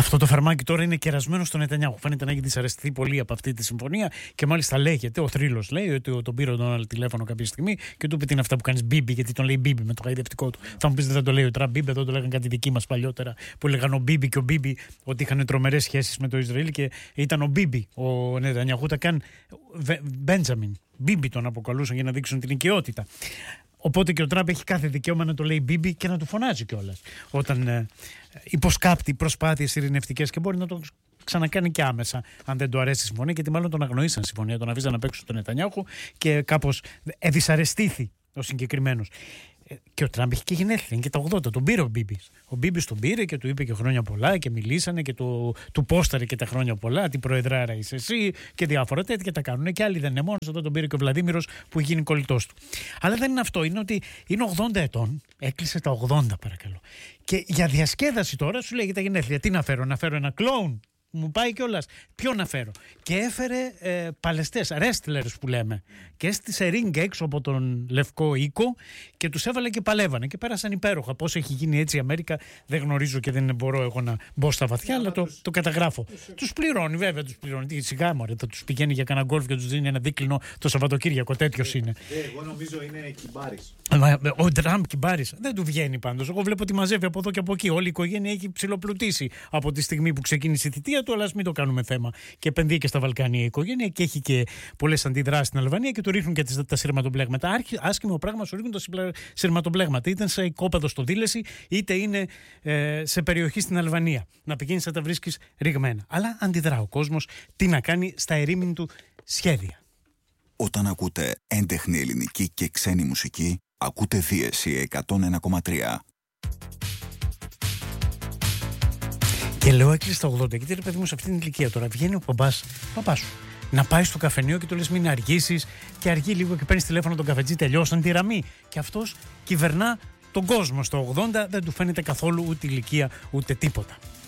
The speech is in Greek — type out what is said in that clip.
Αυτό το φαρμάκι τώρα είναι κερασμένο στον Νετανιάχου. Φαίνεται να έχει δυσαρεστηθεί πολύ από αυτή τη συμφωνία και μάλιστα λέγεται, ο θρύλος λέει ότι τον πήρε ο Ντόναλντ τηλέφωνο κάποια στιγμή και του είπε τι είναι αυτά που κάνεις Μπίμπι, γιατί τον λέει Μπίμπι με το χαϊδευτικό του. Θα μου πεις δεν το λέει ο Τραμπ Μπίμπι, εδώ το λέγανε κάτι δικοί μας παλιότερα που λέγανε ο Μπίμπι και ο Μπίμπι ότι είχαν τρομερές σχέσεις με το Ισραήλ και ήταν ο Μπίμπι. Ο Νετανιάχου τα κάνει Μπέντζαμιν. Μπίμπι τον αποκαλούσαν για να δείξουν την οικειότητα. Οπότε και ο Τραμπ έχει κάθε δικαίωμα να το λέει Μπίμπι και να του φωνάζει κιόλας όταν υποσκάπτει προσπάθειες ειρηνευτικές και μπορεί να το ξανακάνει και άμεσα αν δεν του αρέσει η συμφωνία, γιατί μάλλον τον αγνοήσαν συμφωνία, τον αφήσαν να παίξουν τον Νετανιάχου και κάπως δυσαρεστήθη ο συγκεκριμένος. Και ο Τραμπ είχε και γενέθλια, είναι και τα 80, τον πήρε ο Μπίμπις. Ο Μπίμπις τον πήρε και του είπε και χρόνια πολλά και μιλήσανε και του πόσταρε και τα χρόνια πολλά. Τι προεδράρα είσαι εσύ και διάφορα τέτοια τα κάνουν. Και άλλοι δεν είναι μόνος, εδώ τον πήρε και ο Βλαδίμηρος που έχει γίνει κολλητός του. Αλλά δεν είναι αυτό, είναι ότι είναι 80 ετών, έκλεισε τα 80 παρακαλώ. Και για διασκέδαση τώρα σου λέει τα γενέθλια. Τι να φέρω ένα κλόουν. Μου πάει κιόλας. Ποιο να φέρω. Και έφερε παλαιστές, wrestlers που λέμε. Και έστησε ring έξω από τον Λευκό Οίκο και τους έβαλε και παλεύανε. Και πέρασαν υπέροχα. Πώς έχει γίνει έτσι η Αμέρικα δεν γνωρίζω και δεν μπορώ εγώ να μπω στα βαθιά, αλλά το καταγράφω. Τους πληρώνει, βέβαια τους πληρώνει. Τι σιγά μωρέ, θα τους πηγαίνει για κανένα γκολφ και τους δίνει ένα δίκλινο το Σαββατοκύριακο. Τέτοιος είναι. Εγώ νομίζω είναι κυμπάρης. Ο Τραμπ κυμπάρης δεν του βγαίνει πάντως. Εγώ βλέπω ότι μαζεύει από εδώ και από εκεί. Όλη η οικογένεια έχει ψιλοπλουτίσει από τη στιγμή που ξεκίνησε η θητεία του, αλλά ας μην το κάνουμε θέμα. Και επενδύει και στα Βαλκάνια η οικογένεια και έχει και πολλές αντιδράσεις στην Αλβανία και του ρίχνουν και τα σειρματοπλέγματα. Άσχημο πράγμα σου ρίχνουν τα σειρματοπλέγματα. Είτε σε οικόπεδο στο Δήλεση, είτε είναι σε περιοχή στην Αλβανία. Να πηγαίνεις να τα βρίσκεις ρηγμένα. Αλλά αντιδρά ο κόσμος τι να κάνει στα ερήμην του σχέδια. Όταν ακούτε έντεχνη ελληνική και ξένη μουσική, ακούτε Δίεση 101,3. Και λέω έκλεισε τα 80, γιατί ρε παιδί μου σε αυτήν την ηλικία τώρα βγαίνει ο παπάς σου να πάει στο καφενείο και του λες μην αργήσεις και αργεί λίγο και παίρνεις τηλέφωνο τον καφετζή, τελειώσαν τη ραμμή και αυτός κυβερνά τον κόσμο στο 80, δεν του φαίνεται καθόλου ούτε ηλικία ούτε τίποτα.